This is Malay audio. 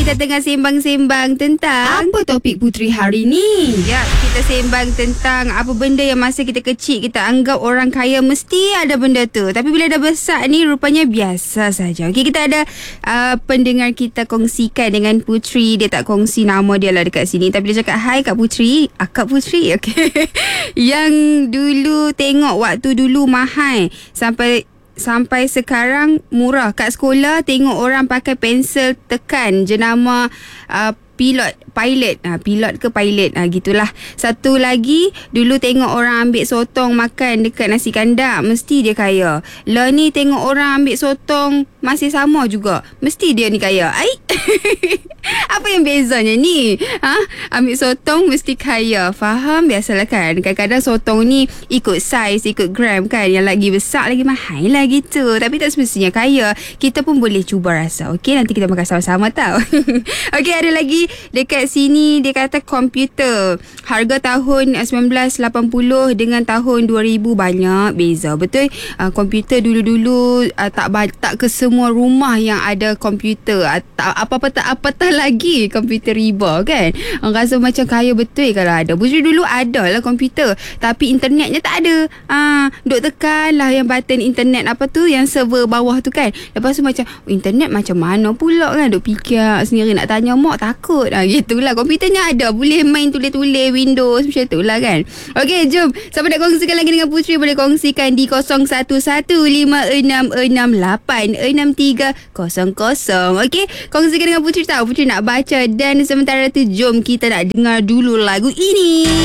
Kita tengah sembang-sembang tentang Apa topik Puteri hari ni? Ya, kita sembang tentang apa benda yang masa kita kecil kita anggap orang kaya mesti ada benda tu. Tapi bila dah besar ni rupanya biasa saja. Okey, kita ada pendengar kita kongsikan dengan Puteri. Dia tak kongsi nama dia lah dekat sini. Tapi dia cakap, "Hai Kak Puteri." Kak Puteri, okey. Yang dulu tengok waktu dulu mahal sampai sekarang murah. Kat sekolah tengok orang pakai pensel tekan jenama pilot ke pilot, gitulah. Satu lagi, dulu tengok orang ambil sotong makan dekat nasi kandak, mesti dia kaya. Lah ni tengok orang ambil sotong masih sama juga, mesti dia ni kaya. Apa yang bezanya ni? Ambil sotong mesti kaya. Faham? Biasalah kan, kadang-kadang sotong ni ikut saiz, ikut gram kan. Yang lagi besar lagi mahal lah gitu. Tapi tak semestinya kaya. Kita pun boleh cuba rasa. Okey, nanti kita makan sama-sama tau. Okey, ada lagi dekat sini. Dia kata komputer, harga tahun 1980 dengan tahun 2000 banyak beza. Betul? Komputer dulu-dulu tak ke semua rumah yang ada komputer. Apatah lagi komputer riba kan. Rasa macam kaya betul kalau ada. Puteri dulu ada lah komputer, tapi internetnya tak ada. Duk tekan lah yang button internet apa tu, yang server bawah tu kan. Lepas tu macam internet macam mana pula kan. Duk fikir sendiri, nak tanya mak takut. Gitulah. Komputernya ada, boleh main tulis-tulis Windows macam tu lah kan. Okey, jom. Siapa nak kongsikan lagi dengan Puteri, boleh kongsikan di 0115668630. Okey, kongsikan dengan Puteri tahu Puteri nak baca. Dan sementara tu jom kita nak dengar dulu lagu ini.